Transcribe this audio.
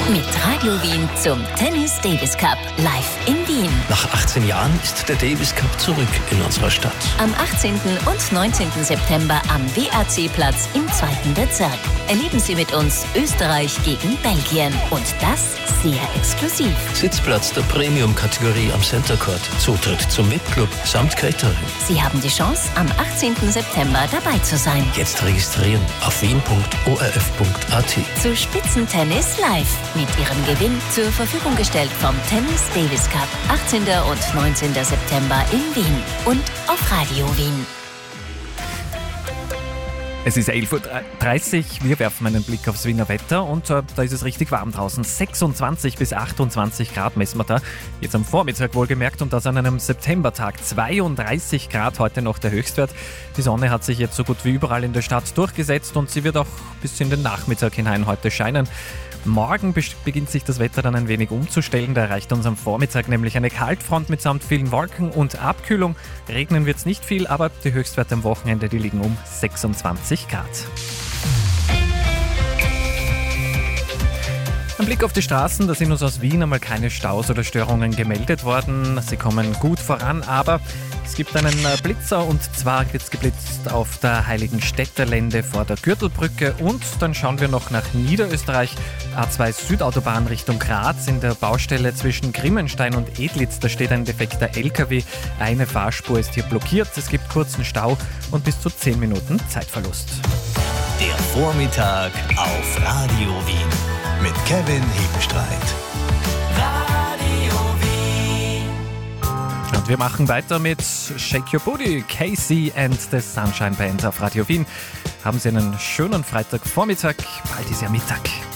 Mit Radio Wien zum Tennis Davis Cup live in Wien. Nach 18 Jahren ist der Davis Cup zurück in unserer Stadt. Am 18. und 19. September am WAC-Platz im 2. Bezirk. Erleben Sie mit uns Österreich gegen Belgien. Und das sehr exklusiv. Sitzplatz der Premium-Kategorie am Center Court. Zutritt zum VIP-Club samt Catering. Sie haben die Chance, am 18. September dabei zu sein. Jetzt registrieren auf wien.orf.at. Zu Spitzentennis live. Mit Ihrem Gewinn zur Verfügung gestellt vom Tennis Davis Cup. 18. und 19. September in Wien und auf Radio Wien. Es ist 11.30 Uhr, wir werfen einen Blick aufs Wiener Wetter und da ist es richtig warm draußen. 26 bis 28 Grad messen wir da, jetzt am Vormittag wohlgemerkt, und das an einem Septembertag. 32 Grad heute noch der Höchstwert. Die Sonne hat sich jetzt so gut wie überall in der Stadt durchgesetzt und sie wird auch bis in den Nachmittag hinein heute scheinen. Morgen beginnt sich das Wetter dann ein wenig umzustellen. Da erreicht uns am Vormittag nämlich eine Kaltfront mitsamt vielen Wolken und Abkühlung. Regnen wird es nicht viel, aber die Höchstwerte am Wochenende, die liegen um 26 Grad. Ein Blick auf die Straßen, da sind uns aus Wien einmal keine Staus oder Störungen gemeldet worden. Sie kommen gut voran, aber es gibt einen Blitzer, und zwar wird es geblitzt auf der Heiligenstädter-Lände vor der Gürtelbrücke, und dann schauen wir noch nach Niederösterreich. A2 Südautobahn Richtung Graz, in der Baustelle zwischen Grimmenstein und Edlitz, da steht ein defekter LKW. Eine Fahrspur ist hier blockiert, es gibt kurzen Stau und bis zu 10 Minuten Zeitverlust. Der Vormittag auf Radio Wien mit Kevin Hebenstreit. Radio Wien. Und wir machen weiter mit Shake Your Booty, Casey and the Sunshine Band auf Radio Wien. Haben Sie einen schönen Freitagvormittag, bald ist ja Mittag.